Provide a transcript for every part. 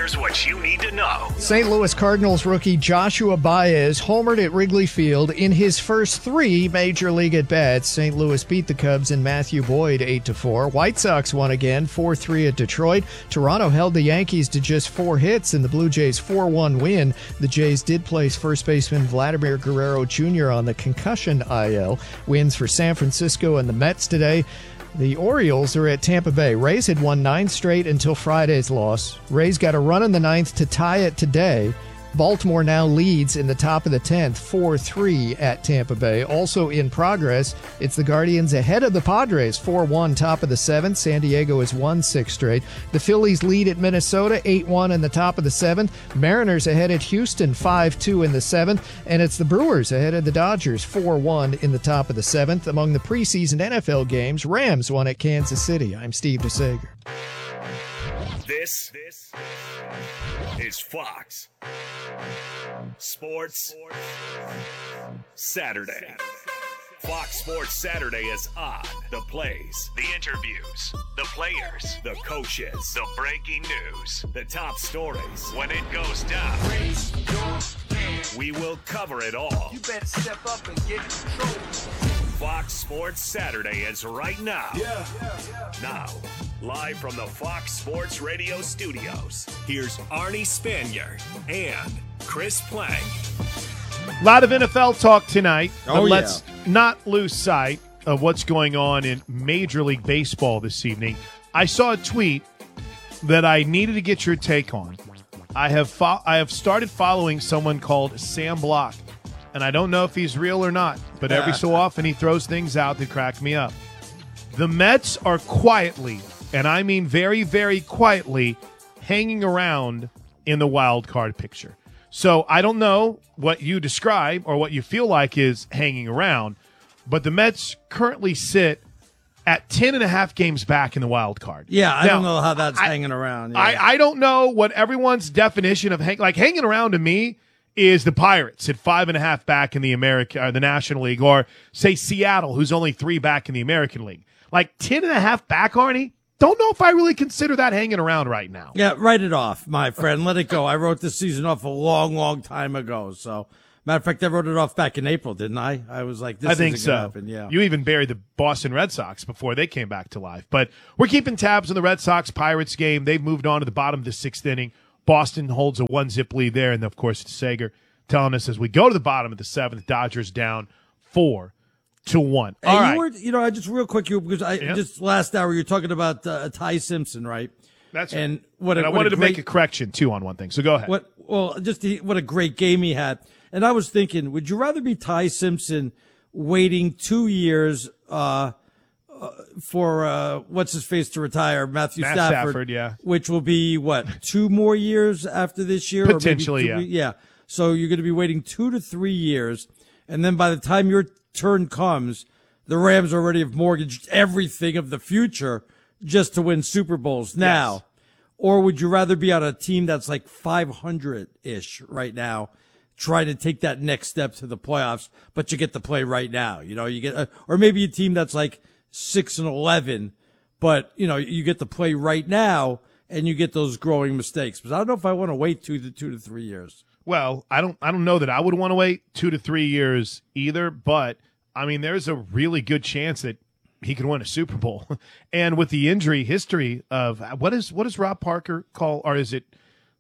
Here's what you need to know. St. Louis Cardinals rookie Joshua Baez homered at Wrigley Field in his first 3 Major League at-bats. St. Louis beat the Cubs and Matthew Boyd 8-4. White Sox won again 4-3 at Detroit. Toronto held the Yankees to just 4 hits in the Blue Jays' 4-1 win. The Jays did place first baseman Vladimir Guerrero Jr. on the concussion IL. Wins for San Francisco and the Mets today. The Orioles are at Tampa Bay. Rays had won 9 straight until Friday's loss. Rays got a run in the 9th to tie it today. Baltimore now leads in the top of the 10th, 4-3 at Tampa Bay. Also in progress, it's the Guardians ahead of the Padres, 4-1, top of the 7th. San Diego has won 6 straight. The Phillies lead at Minnesota, 8-1 in the top of the 7th. Mariners ahead at Houston, 5-2 in the 7th. And it's the Brewers ahead of the Dodgers, 4-1 in the top of the 7th. Among the preseason NFL games, Rams won at Kansas City. I'm Steve DeSager. This is Fox Sports Saturday. Fox Sports Saturday is on. The plays, the interviews, the players, the coaches, the breaking news, the top stories. When it goes down, we will cover it all. You better step up and get control. Fox Sports Saturday is right now. Now, live from the Fox Sports Radio studios, here's Arnie Spanier and Chris Plank. A lot of NFL talk tonight, but Oh, let's not lose sight of what's going on in Major League Baseball this evening. I saw a tweet that I needed to get your take on. I have started following someone called Sam Block, and I don't know if he's real or not, but every so often he throws things out that crack me up. The Mets are quietly, and I mean very, very quietly, hanging around in the wild card picture. So I don't know what you describe or what you feel like is hanging around, but the Mets currently sit at 10.5 games back in the wild card. Yeah, I Now, don't know how that's hanging around. Yeah. I don't know what everyone's definition of hanging around to me is the Pirates at 5.5 back in the the National League, or say Seattle, who's only 3 back in the American League. Like 10.5 back, Arnie? Don't know if I really consider that hanging around right now. Yeah, write it off, my friend. Let it go. I wrote this season off a long, long time ago. So, matter of fact, I wrote it off back in April, didn't I? I was like, this I think isn't so. gonna happen. Yeah. You even buried the Boston Red Sox before they came back to life. But we're keeping tabs on the Red Sox-Pirates game. They've moved on to the bottom of the 6th inning. Boston holds a 1-zip lead there. And, of course, it's Sager telling us as we go to the bottom of the 7th, Dodgers down 4-1. All right. I just real quick, because just last hour you were talking about Ty Simpson, right? That's right. And I wanted to make a correction, too, on one thing. So go ahead. What a great game he had. And I was thinking, would you rather be Ty Simpson waiting 2 years for what's his face to retire, Matt Stafford, yeah. Which will be 2 more years after this year, Potentially, or maybe yeah. So you're going to be waiting 2 to 3 years, and then by the time your turn comes, the Rams already have mortgaged everything of the future just to win Super Bowls now. Yes. Or would you rather be on a team that's like 500-ish right now, trying to take that next step to the playoffs, but you get to play right now? You get, or maybe a team that's like 6-11, but you get to play right now and you get those growing mistakes. But I don't know if I want to wait 2 to 3 years. Well, I don't know that I would want to wait 2 to 3 years either, but I mean, there's a really good chance that he could win a Super Bowl. And with the injury history of what does Rob Parker call, or is it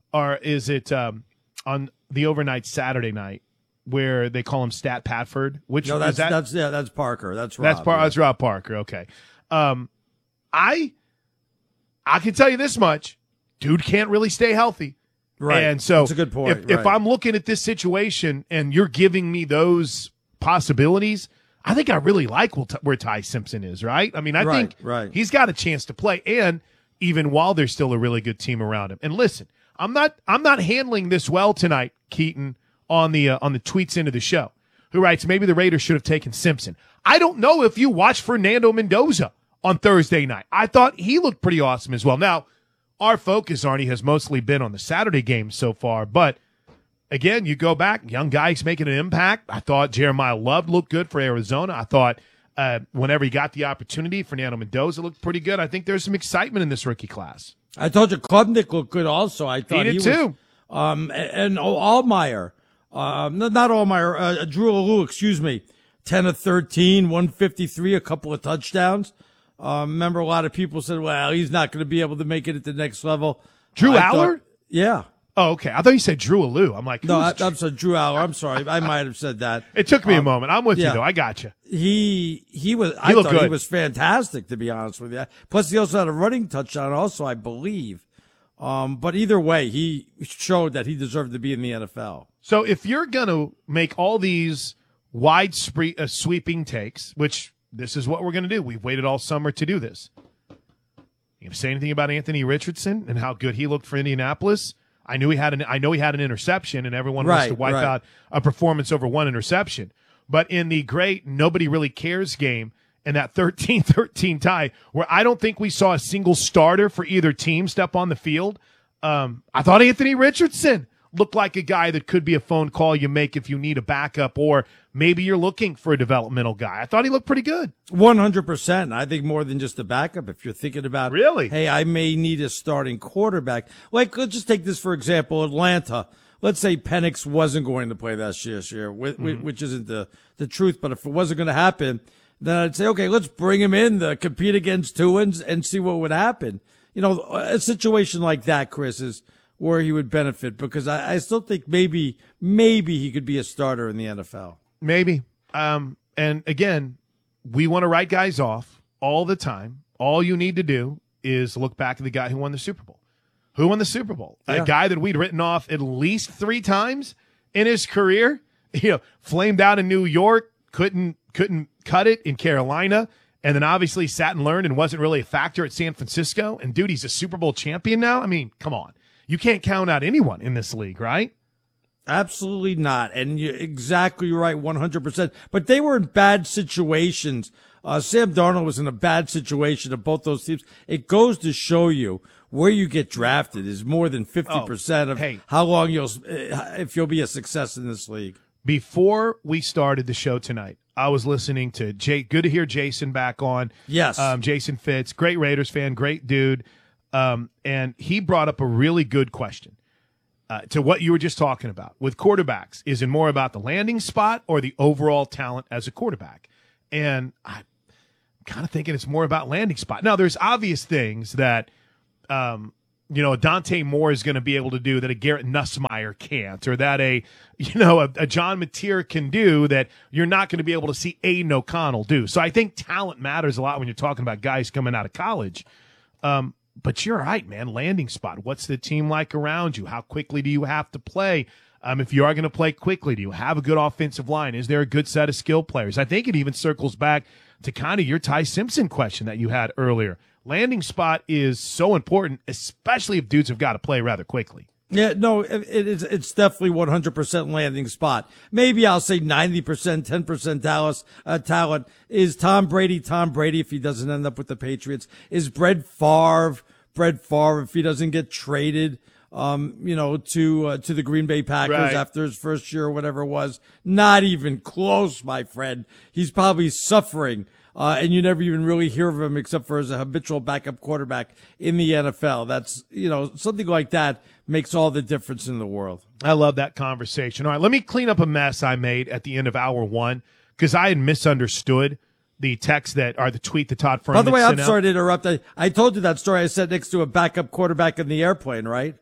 on the overnight Saturday night where they call him Stat Patford? Which no, that's Parker. That's Rob. That's Rob Parker. Okay. I can tell you this much: dude can't really stay healthy. Right. And so that's a good point. If I'm looking at this situation and you're giving me those possibilities, I think I really like where Ty Simpson is, right? I mean, I think he's got a chance to play, and even while there's still a really good team around him. And listen, I'm not handling this well tonight, Keaton, on the tweets into the show, who writes, maybe the Raiders should have taken Simpson. I don't know if you watched Fernando Mendoza on Thursday night. I thought he looked pretty awesome as well. Now, our focus, Arnie, has mostly been on the Saturday games so far, but again, you go back, young guys making an impact. I thought Jeremiah Love looked good for Arizona. I thought whenever he got the opportunity, Fernando Mendoza looked pretty good. I think there's some excitement in this rookie class. I told you Klubnik looked good also. I thought he did too. And Allmeyer, not Allmeyer, Drew Alou, excuse me, 10 of 13, 153, a couple of touchdowns. Remember, a lot of people said, well, he's not going to be able to make it at the next level. Drew Aller? Yeah. Oh, okay. I thought you said Drew Alou. I'm like, no, I'm sorry, Drew Aller. I'm sorry. I might have said that. It took me a moment. I'm with you, though. I got you. I thought he was fantastic, to be honest with you. Plus, he also had a running touchdown also, I believe. But either way, he showed that he deserved to be in the NFL. So if you're going to make all these wide sweeping takes, which this is what we're going to do. We've waited all summer to do this. You gonna say anything about Anthony Richardson and how good he looked for Indianapolis? I know he had an interception, and everyone wants to wipe out a performance over one interception. But in the great nobody really cares game, and that 13-13 tie, where I don't think we saw a single starter for either team step on the field, I thought Anthony Richardson looked like a guy that could be a phone call you make if you need a backup, or maybe you're looking for a developmental guy. I thought he looked pretty good. 100%. I think more than just a backup. If you're thinking about, really, hey, I may need a starting quarterback. Like, let's just take this for example, Atlanta. Let's say Penix wasn't going to play this year, which isn't the truth. But if it wasn't going to happen, then I'd say, okay, let's bring him in to compete against Tuins and see what would happen. You know, a situation like that, Chris, is where he would benefit, because I still think maybe he could be a starter in the NFL. Maybe. And again, we want to write guys off all the time. All you need to do is look back at the guy who won the Super Bowl. Who won the Super Bowl? Yeah. A guy that we'd written off at least 3 times in his career. Flamed out in New York, couldn't cut it in Carolina, and then obviously sat and learned and wasn't really a factor at San Francisco. And dude, he's a Super Bowl champion now. I mean, come on. You can't count out anyone in this league, right? Absolutely not. And you're exactly right, 100%. But they were in bad situations. Sam Darnold was in a bad situation of both those teams. It goes to show you where you get drafted is more than 50% of how long if you'll be a success in this league. Before we started the show tonight, I was listening to Jay. Good to hear Jason back on. Yes. Jason Fitz, great Raiders fan, great dude. And he brought up a really good question to what you were just talking about. With quarterbacks, is it more about the landing spot or the overall talent as a quarterback? And I'm kind of thinking it's more about landing spot. Now, there's obvious things that, Dante Moore is going to be able to do that a Garrett Nussmeier can't, or that a John Mateer can do that you're not going to be able to see Aiden O'Connell do. So I think talent matters a lot when you're talking about guys coming out of college. But you're right, man. Landing spot. What's the team like around you? How quickly do you have to play? If you are going to play quickly, do you have a good offensive line? Is there a good set of skill players? I think it even circles back to kind of your Ty Simpson question that you had earlier. Landing spot is so important, especially if dudes have got to play rather quickly. Yeah, no, it's definitely 100% landing spot. Maybe I'll say 90%, 10% talent. Is Tom Brady if he doesn't end up with the Patriots? Is Brett Favre if he doesn't get traded, to the Green Bay Packers after his first year or whatever it was? Not even close, my friend. He's probably suffering. And you never even really hear of him except for as a habitual backup quarterback in the NFL. That's, something like that makes all the difference in the world. I love that conversation. All right, let me clean up a mess I made at the end of hour 1 because I had misunderstood the text the tweet that Todd Furman. By the way, I'm sorry to interrupt. I told you that story. I sat next to a backup quarterback in the airplane, right?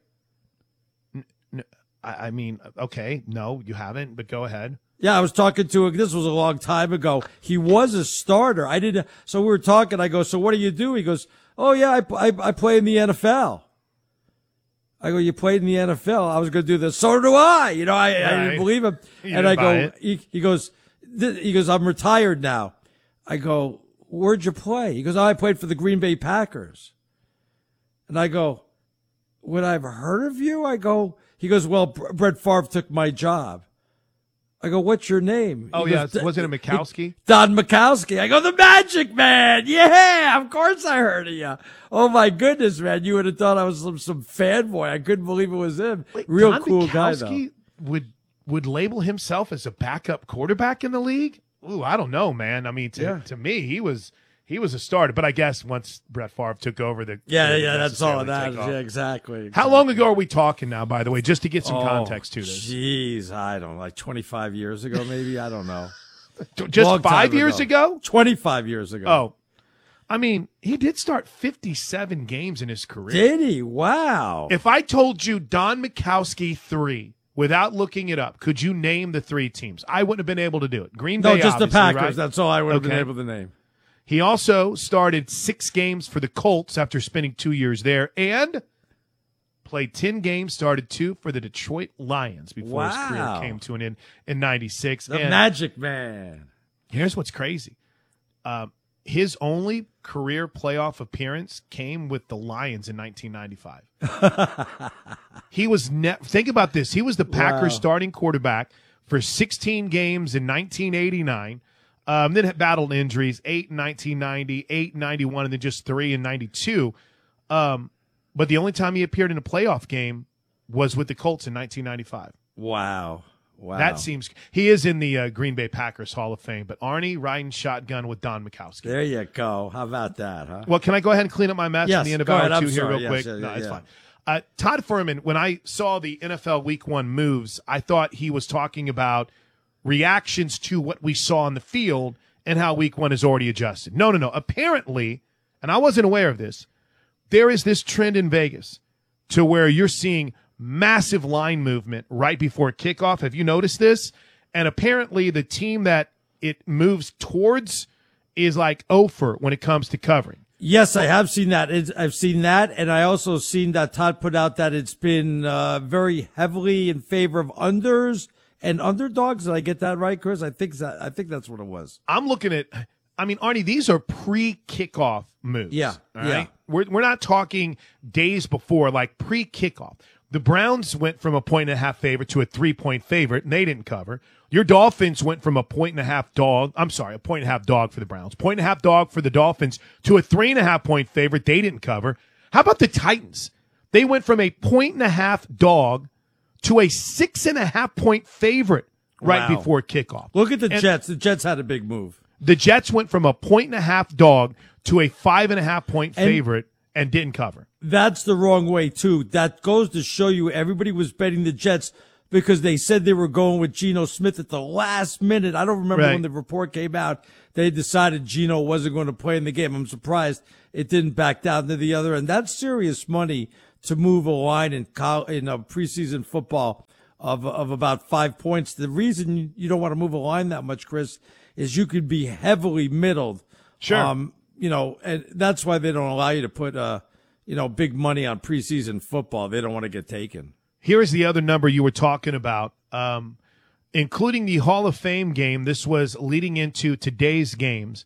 I mean, okay, no, you haven't, but go ahead. Yeah, I was talking to this was a long time ago. He was a starter. So we were talking. I go, so what do you do? He goes, oh yeah, I play in the NFL. I go, you played in the NFL? I was going to do this. So do I. I didn't believe him. And I go, he goes, I'm retired now. I go, where'd you play? He goes, I played for the Green Bay Packers. And I go, would I have heard of you? He goes, well, Brett Favre took my job. I go, what's your name? Oh, yeah. Wasn't it Mikowski? Don Mikowski. I go, the Magic Man. Yeah, of course I heard of you. Oh, my goodness, man. You would have thought I was some fanboy. I couldn't believe it was him. Wait, real Don cool Mikowski guy, though. Would label himself as a backup quarterback in the league? Ooh, I don't know, man. I mean, to me, he was He was a starter, but I guess once Brett Favre took over, that's all that. Yeah, exactly. How long ago are we talking now, by the way, just to get some context to this? Jeez, I don't know, like 25 years ago, maybe? I don't know. Just 5 years ago? 25 years ago. Oh. I mean, he did start 57 games in his career. Did he? Wow. If I told you Don Majkowski 3, without looking it up, could you name the 3 teams? I wouldn't have been able to do it. Green Bay, no, just the Packers. Right? That's all I would have been able to name. He also started 6 games for the Colts after spending 2 years there, and played 10 games, started 2 for the Detroit Lions before his career came to an end in 96. The Magic Man. Here's what's crazy. His only career playoff appearance came with the Lions in 1995. He was think about this. He was the Packers starting quarterback for 16 games in 1989. Then battled injuries, 8 in 1990, 8 in 91, and then just 3 in 92. But the only time he appeared in a playoff game was with the Colts in 1995. Wow. That seems – he is in the Green Bay Packers Hall of Fame. But Arnie riding shotgun with Don Majkowski. There you go. How about that, huh? Well, can I go ahead and clean up my mess at the end of hour 2 here real quick? No, it's fine. Todd Fuhrman, when I saw the NFL Week 1 moves, I thought he was talking about reactions to what we saw on the field and how Week 1 is already adjusted. No. Apparently, and I wasn't aware of this, there is this trend in Vegas to where you're seeing massive line movement right before kickoff. Have you noticed this? And apparently the team that it moves towards is like over when it comes to covering. Yes, I have seen that. I've seen that, and I also seen that Todd put out that it's been very heavily in favor of unders and underdogs. Did I get that right, Chris? I think that's what it was. I'm looking at. I mean, Arnie, these are pre-kickoff moves. Yeah, all right? We're not talking days before, like pre-kickoff. The Browns went from a 1.5 favorite to a 3-point favorite, and they didn't cover. Your Dolphins went from a 1.5 dog. I'm sorry, a 1.5 dog for the Browns. 1.5 dog for the Dolphins to a 3.5 point favorite. They didn't cover. How about the Titans? They went from a 1.5 dog to a 6.5 point favorite right before kickoff. Look at the Jets. The Jets had a big move. The Jets went from a 1.5 dog to a 5.5 point favorite and didn't cover. That's the wrong way, too. That goes to show you everybody was betting the Jets because they said they were going with Geno Smith at the last minute. I don't remember when the report came out. They decided Geno wasn't going to play in the game. I'm surprised it didn't back down to the other end. That's serious money to move a line in preseason football of about 5 points. The reason you don't want to move a line that much, Chris, is you could be heavily middled. Sure. And that's why they don't allow you to put big money on preseason football. They don't want to get taken. Here is the other number you were talking about, including the Hall of Fame game. This was leading into today's games.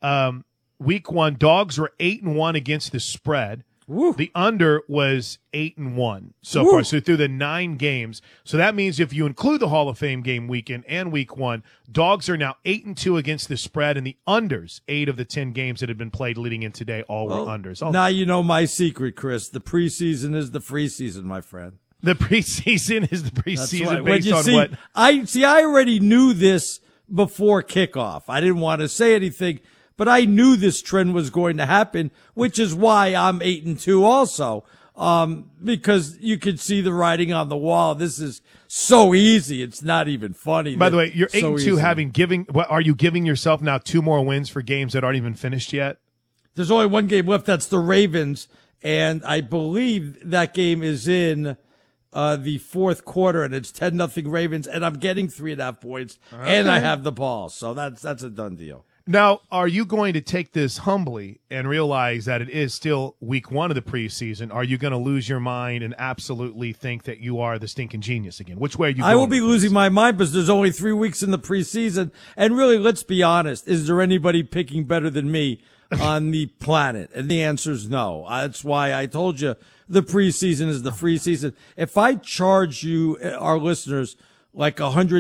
Week 1, dogs were 8-1 against the spread. Woo. The under was 8-1 so far. So through the 9 games. So that means if you include the Hall of Fame game weekend and Week 1, dogs are now 8-2 against the spread, and the unders, 8 of the 10 games that have been played leading in today, all were unders. Now you know my secret, Chris. The preseason is the free season, my friend. The preseason is the preseason based on what? I already knew this before kickoff. I didn't want to say anything, but I knew this trend was going to happen, which is why I'm 8-2 also. Because you could see the writing on the wall. This is so easy. It's not even funny. By the way, you're 8-2 are you giving yourself now 2 more wins for games that aren't even finished yet? There's only one game left. That's the Ravens. And I believe that game is in the fourth quarter, and it's 10-0 Ravens, and I'm getting 3.5 points, and I have the ball. So that's a done deal. Now, are you going to take this humbly and realize that it is still week 1 of the preseason? Are you going to lose your mind and absolutely think that you are the stinking genius again? Which way are you going? I will be losing my mind because there's only 3 weeks in the preseason. And really, let's be honest. Is there anybody picking better than me on the planet? And the answer is no. That's why I told you the preseason is the free season. If I charge you, our listeners, like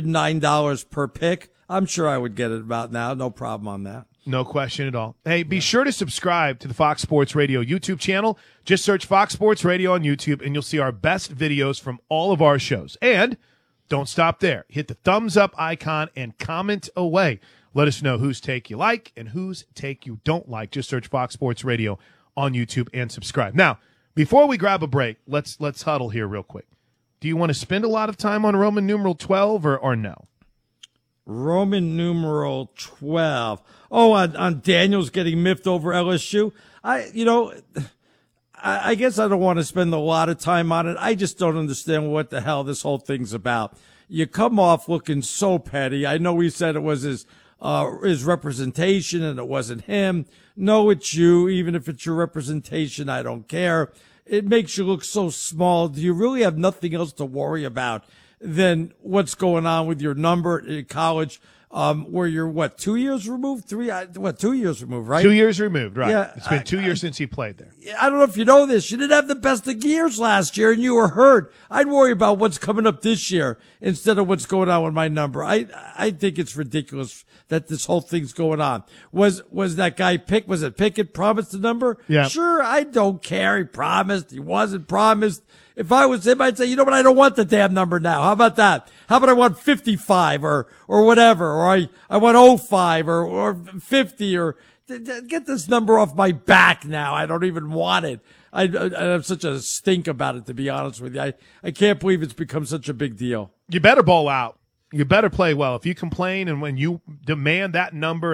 $109 per pick, I'm sure I would get it about now. No problem on that. No question at all. Hey, be sure to subscribe to the Fox Sports Radio YouTube channel. Just search Fox Sports Radio on YouTube, and you'll see our best videos from all of our shows. And don't stop there. Hit the thumbs up icon and comment away. Let us know whose take you like and whose take you don't like. Just search Fox Sports Radio on YouTube and subscribe. Now, before we grab a break, let's huddle here real quick. Do you want to spend a lot of time on Roman numeral 12 or no? Roman numeral 12. Oh, on Daniels getting miffed over LSU. I guess I don't want to spend a lot of time on it. I just don't understand what the hell this whole thing's about. You come off looking so petty. I know he said it was his representation and it wasn't him. No, it's you. Even if it's your representation, I don't care. It makes you look so small. Do you really have nothing else to worry about than what's going on with your number in college? Where you're 2 years removed? 2 years removed, right? 2 years removed, right. Yeah, it's been 2 years since he played there. I don't know if you know this. You didn't have the best of years last year and you were hurt. I'd worry about what's coming up this year instead of what's going on with my number. I think it's ridiculous that this whole thing's going on. Was that guy Pickett promised the number? Yeah. Sure, I don't care. He promised. He wasn't promised. If I was him, I'd say, you know what? I don't want the damn number now. How about that? How about I want 55 or whatever, or I want 05 or 50 or get this number off my back now. I don't even want it. I have such a stink about it, to be honest with you. I can't believe it's become such a big deal. You better bowl out. You better play well. If you complain and when you demand that number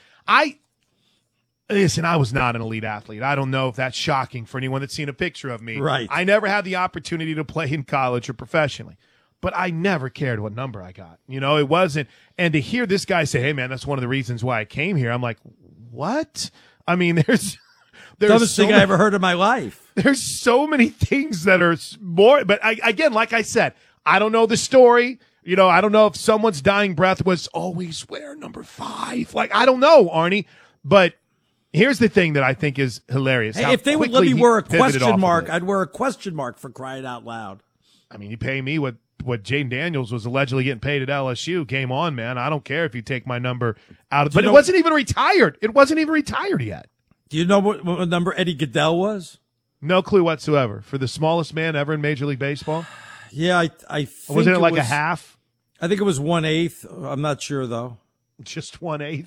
listen, I was not an elite athlete. I don't know if that's shocking for anyone that's seen a picture of me. Right. I never had the opportunity to play in college or professionally, but I never cared what number I got. It wasn't. And to hear this guy say, hey, man, that's one of the reasons why I came here, I'm like, what? I mean, there's dumbest thing I ever heard in my life. There's so many things that are more. But again, like I said, I don't know the story. I don't know if someone's dying breath was always wear number 5. Like, I don't know, Arnie, but here's the thing that I think is hilarious. Hey, if they would let me wear a question mark, I'd wear a question mark, for crying out loud. I mean, you pay me what Jaden Daniels was allegedly getting paid at LSU. Game on, man. I don't care if you take my number out of. But it wasn't even retired. It wasn't even retired yet. Do you know what number Eddie Goodell was? No clue whatsoever. For the smallest man ever in Major League Baseball. Yeah, I think wasn't it like a half? I think it was 1/8. I'm not sure though. Just 1/8.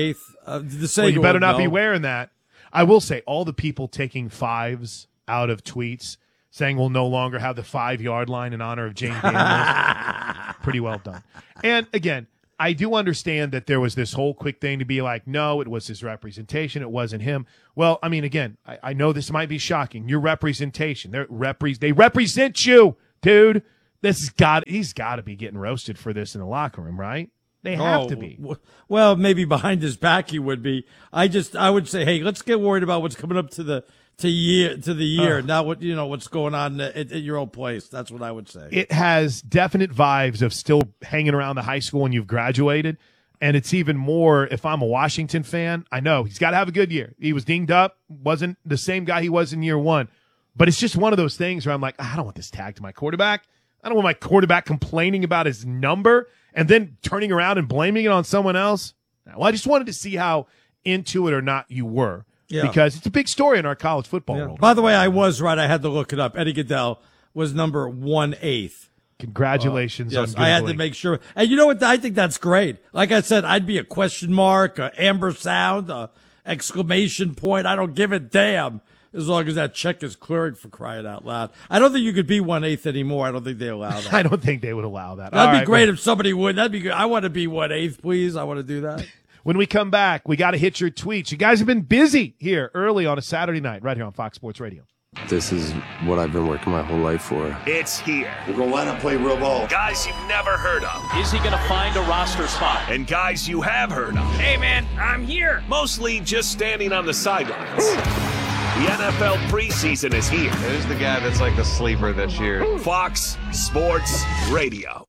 1/8. Well, you better not be wearing that. I will say, all the people taking 5s out of tweets saying we'll no longer have the 5-yard line in honor of Jaden Daniels. Pretty well done. And again, I do understand that there was this whole quick thing to be like, no, it was his representation. It wasn't him. Well, I mean, again, I know this might be shocking. Your representation, they represent you, dude. He's got to be getting roasted for this in the locker room, right? They have to be. Well, maybe behind his back he would be. I would say, hey, let's get worried about what's coming up to the year. Now what's going on at your old place. That's what I would say. It has definite vibes of still hanging around the high school when you've graduated. And it's even more if I'm a Washington fan. I know he's got to have a good year. He was dinged up, wasn't the same guy he was in year one. But it's just one of those things where I'm like, I don't want this tag to my quarterback. I don't want my quarterback complaining about his number and then turning around and blaming it on someone else. Well, I just wanted to see how into it or not you were. Yeah. Because it's a big story in our college football world. By the way, I was right. I had to look it up. Eddie Goodell was number 1/8. Congratulations on Googling. I had to make sure. And you know what? I think that's great. Like I said, I'd be a question mark, a amber sound, a exclamation point. I don't give a damn as long as that check is clearing, for crying out loud. I don't think you could be 1/8 anymore. I don't think they allow that. I don't think they would allow that. That'd be great if somebody would. That'd be good. I want to be 1/8, please. I want to do that. When we come back, we got to hit your tweets. You guys have been busy here early on a Saturday night right here on Fox Sports Radio. This is what I've been working my whole life for. It's here. We're going to line up, play real ball. Guys you've never heard of. Is he going to find a roster spot? And guys you have heard of. Hey, man, I'm here. Mostly just standing on the sidelines. The NFL preseason is here. Who's the guy that's like the sleeper this year? Fox Sports Radio.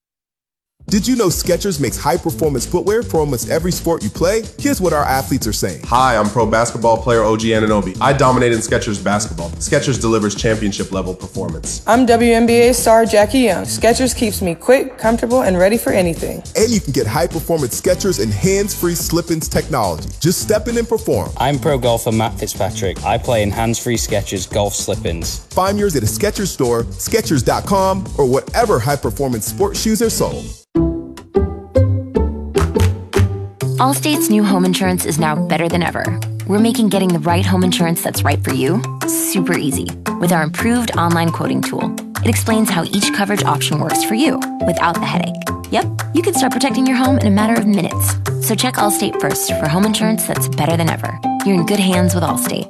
Did you know Skechers makes high-performance footwear for almost every sport you play? Here's what our athletes are saying. Hi, I'm pro basketball player OG Anunoby. I dominate in Skechers basketball. Skechers delivers championship-level performance. I'm WNBA star Jackie Young. Skechers keeps me quick, comfortable, and ready for anything. And you can get high-performance Skechers and hands-free slip-ins technology. Just step in and perform. I'm pro golfer Matt Fitzpatrick. I play in hands-free Skechers golf slip-ins. Find yours at a Skechers store, Skechers.com, or whatever high-performance sports shoes are sold. Allstate's new home insurance is now better than ever. We're making getting the right home insurance that's right for you super easy with our improved online quoting tool. It explains how each coverage option works for you without the headache. Yep, you can start protecting your home in a matter of minutes. So check Allstate first for home insurance that's better than ever. You're in good hands with Allstate.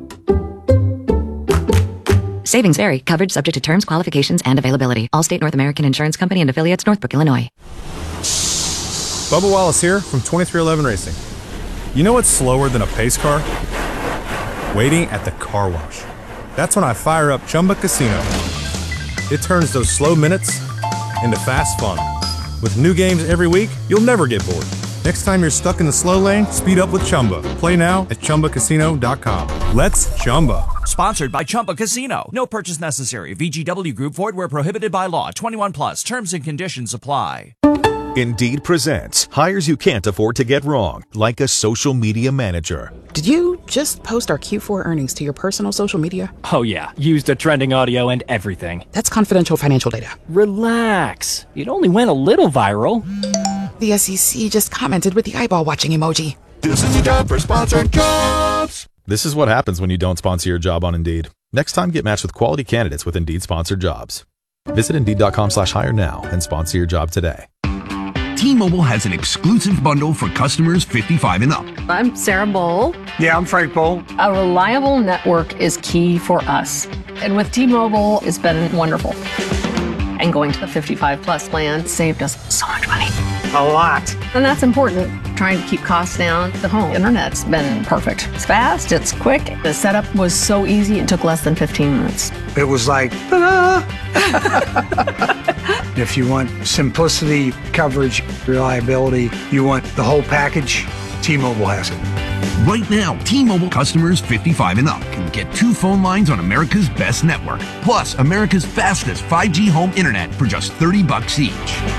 Savings vary. Coverage subject to terms, qualifications, and availability. Allstate North American Insurance Company and affiliates, Northbrook, Illinois. Bubba Wallace here from 2311 Racing. You know what's slower than a pace car? Waiting at the car wash. That's when I fire up Chumba Casino. It turns those slow minutes into fast fun. With new games every week, you'll never get bored. Next time you're stuck in the slow lane, speed up with Chumba. Play now at ChumbaCasino.com. Let's Chumba. Sponsored by Chumba Casino. No purchase necessary. VGW Group. Void where prohibited by law. 21 plus. Terms and conditions apply. Indeed presents hires you can't afford to get wrong, like a social media manager. Did you just post our Q4 earnings to your personal social media? Oh yeah, used a trending audio and everything. That's confidential financial data. Relax. It only went a little viral. The SEC just commented with the eyeball watching emoji. This is your job for sponsored jobs. This is what happens when you don't sponsor your job on Indeed. Next time, get matched with quality candidates with Indeed sponsored jobs. Visit Indeed.com/hire now and sponsor your job today. T-Mobile has an exclusive bundle for customers 55 and up. I'm Sarah Bowl. Yeah, I'm Frank Bowl. A reliable network is key for us. And with T-Mobile, it's been wonderful. And going to the 55 plus plan saved us so much money. A lot. And that's important. Trying to keep costs down. The home internet's been perfect. It's fast, it's quick. The setup was so easy, it took less than 15 minutes. It was like, ta-da! If you want simplicity, coverage, reliability, you want the whole package, T-Mobile has it. Right now, T-Mobile customers 55 and up can get 2 phone lines on America's best network, plus America's fastest 5G home internet for just $30 each.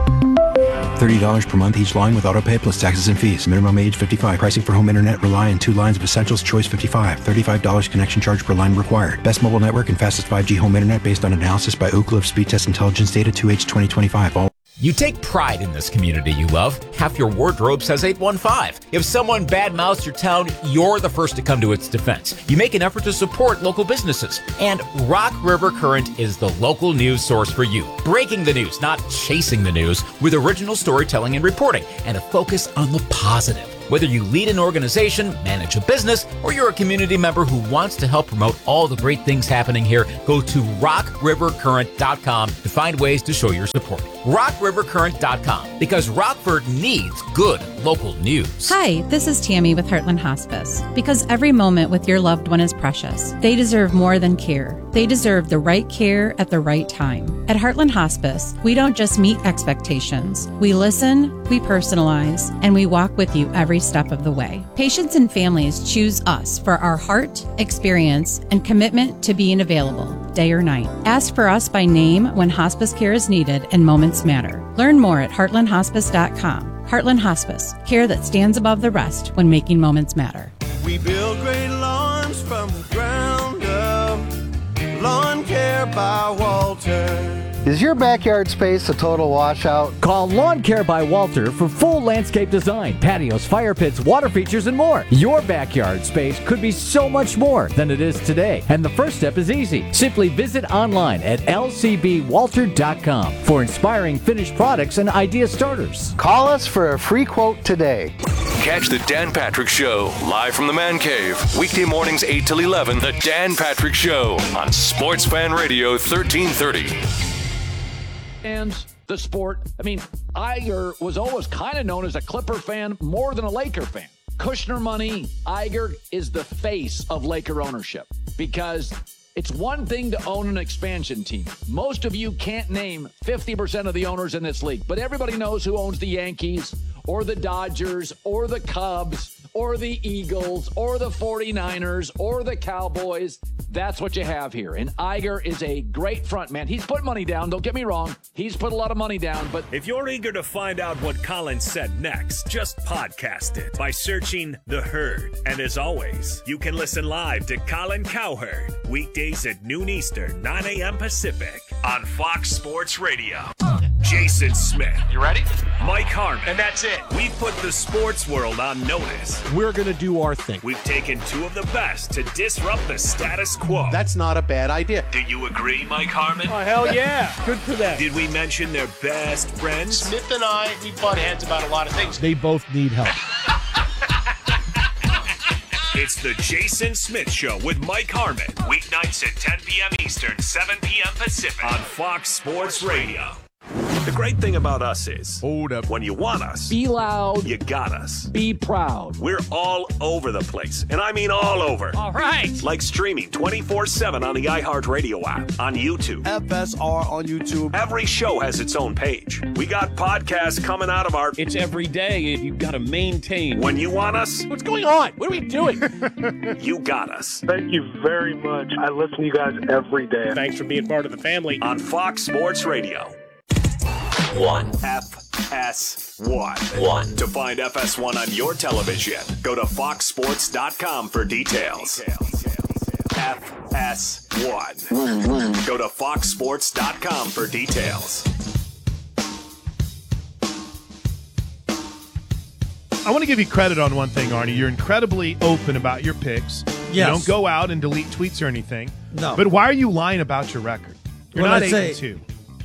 $30 per month each line with autopay plus taxes and fees. Minimum age 55. Pricing for home internet rely on 2 lines of essentials. Choice 55. $35 connection charge per line required. Best mobile network and fastest 5G home internet based on analysis by Ookla of Speed Test Intelligence data 2H 2025. All You take pride in this community you love. Half your wardrobe says 815. If someone badmouths your town, you're the first to come to its defense. You make an effort to support local businesses. And Rock River Current is the local news source for you. Breaking the news, not chasing the news, with original storytelling and reporting, and a focus on the positive. Whether you lead an organization, manage a business, or you're a community member who wants to help promote all the great things happening here, go to rockrivercurrent.com to find ways to show your support. rockrivercurrent.com, because Rockford needs good local news. Hi, this is Tammy with Heartland Hospice. Because every moment with your loved one is precious. They deserve more than care. They deserve the right care at the right time. At Heartland Hospice, we don't just meet expectations. We listen, we personalize, and we walk with you every step of the way. Patients and families choose us for our heart, experience, and commitment to being available day or night. Ask for us by name when hospice care is needed and moments matter. Learn more at heartlandhospice.com. Heartland Hospice, care that stands above the rest when making moments matter. We build great lawns from the ground up. Lawn Care by Walter. Is your backyard space a total washout? Call Lawn Care by Walter for full landscape design, patios, fire pits, water features, and more. Your backyard space could be so much more than it is today. And the first step is easy. Simply visit online at lcbwalter.com for inspiring finished products and idea starters. Call us for a free quote today. Catch the Dan Patrick Show live from the Man Cave. Weekday mornings 8 till 11. The Dan Patrick Show on Sports Fan Radio 1330. And the sport. I mean, Iger was always kind of known as a Clipper fan more than a Laker fan. Kushner money, Iger is the face of Laker ownership because it's one thing to own an expansion team. Most of you can't name 50% of the owners in this league, but everybody knows who owns the Yankees or the Dodgers or the Cubs or the Eagles or the 49ers or the Cowboys. That's what you have here. And Iger is a great front man. He's put money down. Don't get me wrong. He's put a lot of money down. But if you're eager to find out what Colin said next, just podcast it by searching The Herd. And as always, you can listen live to Colin Cowherd weekdays at noon Eastern, 9 a.m. Pacific on Fox Sports Radio. Jason Smith. You ready? Mike Harmon. And that's it. We put the sports world on notice. We're going to do our thing. We've taken two of the best to disrupt the status quo. That's not a bad idea. Do you agree, Mike Harmon? Oh, hell yeah. Good for them. Did we mention their best friends? Smith and I, we butt heads about a lot of things. They both need help. It's the Jason Smith Show with Mike Harmon. Weeknights at 10 p.m. Eastern, 7 p.m. Pacific on Fox Sports Radio. The great thing about us is, hold up, when you want us, Be loud. you got us. Be proud. We're all over the place, and I mean all over. All right. Like streaming 24/7 on the iHeartRadio app, on YouTube. FSR on YouTube. Every show has its own page. We got podcasts coming out of our... It's every day, and you've got to maintain. When you want us... What's going on? What are we doing? You got us. Thank you very much. I listen to you guys every day. Thanks for being part of the family. On Fox Sports Radio. 1. FS1. To find FS1 on your television, go to foxsports.com for details. FS1. Go to foxsports.com for details. I want to give you credit on one thing, Arnie. You're incredibly open about your picks. Yes. You don't go out and delete tweets or anything. No. But why are you lying about your record? You're Well, not I'd say- 8-2.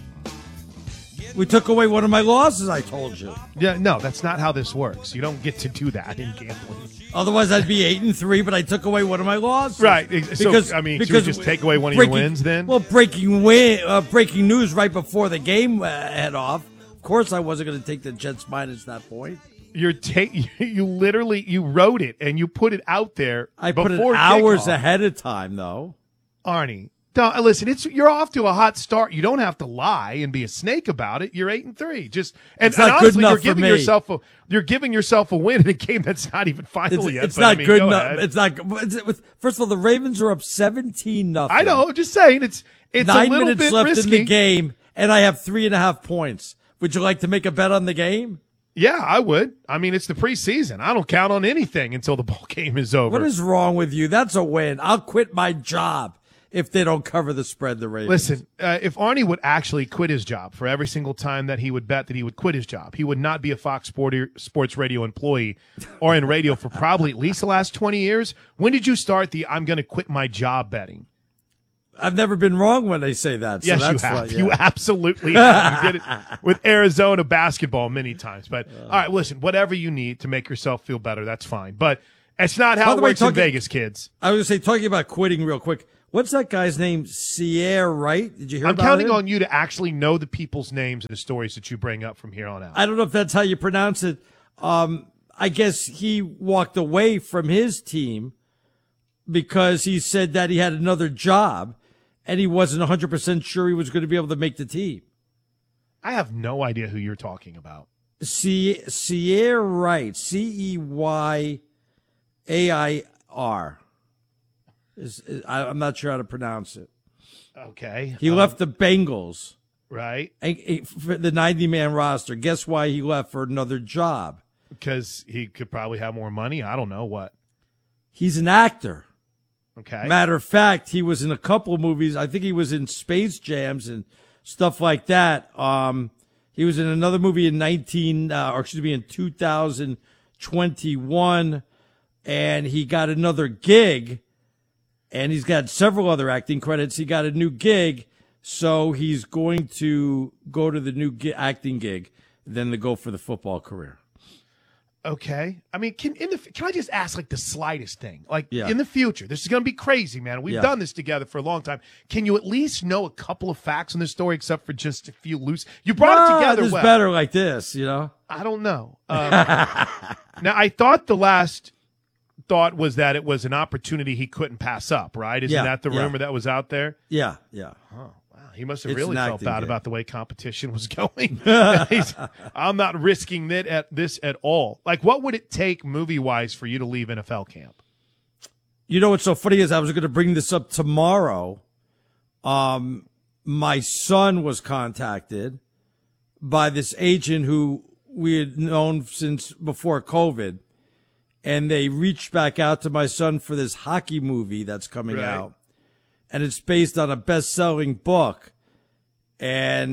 We took away one of my losses, I told you. Yeah, no, that's not how this works. You don't get to do that in gambling. Otherwise, I'd be 8-3, but I took away one of my losses. Right. So, I mean, should we just take away one of your wins then? Well, breaking news right before the game head off. Of course, I wasn't going to take the Jets minus that point. You literally wrote it and you put it out there. I before put it hours kickoff. ahead of time, though. Arnie, listen, you're off to a hot start. You don't have to lie and be a snake about it. You're 8-3. It's not good enough for me. You're giving yourself a win in a game that's not even final yet. It's not good enough. Ahead. It's not. First of all, the Ravens are up 17-0. I know. I'm just saying it's 9 a little minutes bit left risky. in the game, and I have 3.5 points. Would you like to make a bet on the game? Yeah, I would. I mean, it's the preseason. I don't count on anything until the ball game is over. What is wrong with you? That's a win. I'll quit my job if they don't cover the spread, the Ravens. Listen, if Arnie would actually quit his job for every single time that he would bet that he would quit his job, he would not be a Fox Sports Radio employee or in radio for probably at least the last 20 years. When did you start the I'm going to quit my job betting? I've never been wrong when they say that. So Yes, that's you have. What, yeah. You absolutely have. You did it with Arizona basketball many times. But, all right, listen, whatever you need to make yourself feel better, that's fine. But it's not how it works in Vegas, kids. I was going to say, talking about quitting real quick, what's that guy's name? Sierra, right? Did you hear about I'm counting him? on you to actually know the people's names and the stories that you bring up from here on out. I don't know if that's how you pronounce it. I guess he walked away from his team because he said that he had another job and he wasn't 100% sure he was going to be able to make the team. I have no idea who you're talking about. Sierra Wright, Ceyaiir. I'm not sure how to pronounce it. Okay. He left the Bengals. Right. For the 90-man roster. Guess why he left? For another job. Because he could probably have more money. I don't know what. He's an actor. Okay. Matter of fact, he was in a couple of movies. I think he was in Space Jams and stuff like that. He was in another movie in 2021, and he got another gig, and he's got several other acting credits. He got a new gig, so he's going to go to the new acting gig, then to go for the football career. Okay. I mean, can I just ask like the slightest thing? Like Yeah. in the future, this is going to be crazy, man. We've Yeah. done this together for a long time. Can you at least know a couple of facts on this story except for just a few loose? You brought it together It's well. better like this, you know? I don't know. Now, I thought the last thought was that it was an opportunity he couldn't pass up, right? Isn't Yeah, that the yeah. rumor that was out there? Yeah. Oh, wow. He must have It's really an felt acting bad gig. about the way competition was going. I'm not risking this at all. Like, what would it take movie-wise for you to leave NFL camp? You know what's so funny is I was going to bring this up tomorrow. My son was contacted by this agent who we had known since before COVID, and they reached back out to my son for this hockey movie that's coming Right. out, and it's based on a best-selling book, and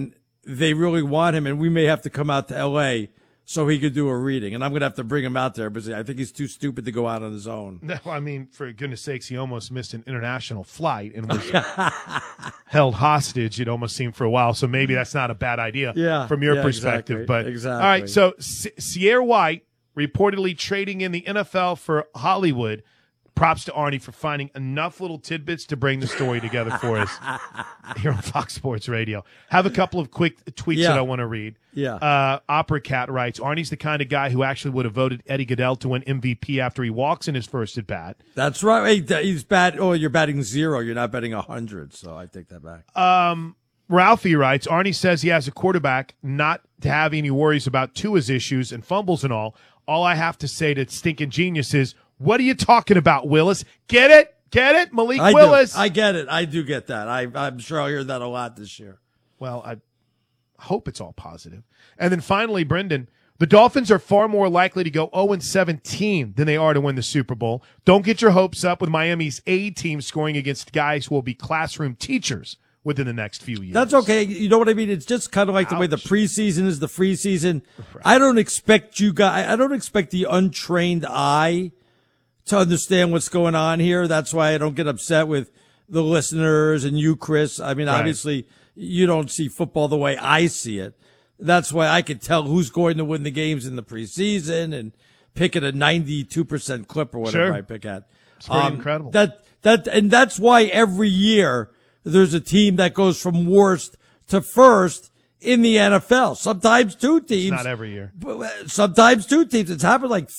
they really want him, and we may have to come out to L.A. so he could do a reading. And I'm going to have to bring him out there because I think he's too stupid to go out on his own. No, I mean, for goodness sakes, he almost missed an international flight and was held hostage, it almost seemed, for a while. So maybe that's not a bad idea from your perspective. Exactly. But all right, so Sierra White reportedly trading in the NFL for Hollywood. Props to Arnie for finding enough little tidbits to bring the story together for us here on Fox Sports Radio. Have a couple of quick tweets that I want to read. Opera Cat writes, Arnie's the kind of guy who actually would have voted Eddie Goodell to win MVP after he walks in his first at bat. That's right. He's bad. Oh, you're batting 0. You're not betting 100. So I take that back. Ralphie writes, Arnie says he has a quarterback not to have any worries about Tua's issues and fumbles and all. All I have to say to stinking genius is, what are you talking about, Willis? Get it? Get it? Malik Willis. I get it. I do get that. I'm sure I'll hear that a lot this year. Well, I hope it's all positive. And then finally, Brendan, the Dolphins are far more likely to go 0-17 than they are to win the Super Bowl. Don't get your hopes up with Miami's A team scoring against guys who will be classroom teachers within the next few years. That's okay. You know what I mean? It's just kind of like the way the preseason is the free season. Right. I don't expect the untrained eye to understand what's going on here. That's why I don't get upset with the listeners and you, Chris. I mean, obviously you don't see football the way I see it. That's why I can tell who's going to win the games in the preseason and pick at a 92% clip or whatever I pick at. It's pretty incredible. And that's why every year there's a team that goes from worst to first in the NFL. Sometimes two teams. It's not every year. Sometimes two teams. It's happened like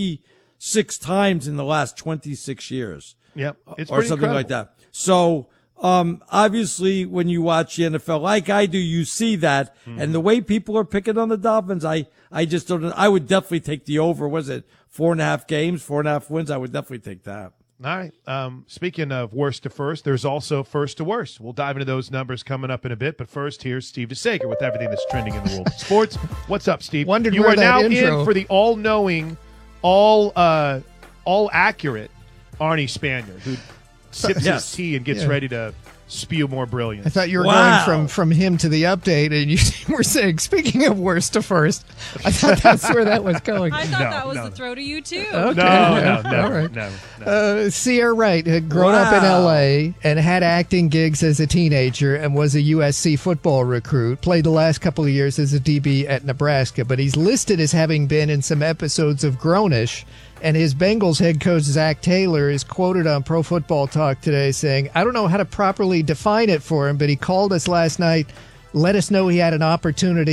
36 times in the last 26 years. Yep. It's or something incredible. like that. So, obviously when you watch the NFL like I do, you see that. And the way people are picking on the Dolphins, I just don't, I would definitely take the over. Was it 4.5 games, 4.5 wins? I would definitely take that. All right. Speaking of worst to first, there's also first to worst. We'll dive into those numbers coming up in a bit. But first, here's Steve DeSager with everything that's trending in the world of sports. What's up, Steve? Wondered you where are that now intro... in for the all-knowing, all accurate Arnie Spaniard, who sips his tea and gets ready to spew more brilliance. I thought you were going from him to the update, and you were saying, speaking of worst to first, I thought that's where that was going. I thought that was the throw to you, too. Okay. No, all right. No. Sierra Wright had grown up in L.A. and had acting gigs as a teenager and was a USC football recruit. Played the last couple of years as a DB at Nebraska, but he's listed as having been in some episodes of Grownish. And his Bengals head coach, Zach Taylor, is quoted on Pro Football Talk today saying, I don't know how to properly define it for him, but he called us last night, let us know he had an opportunity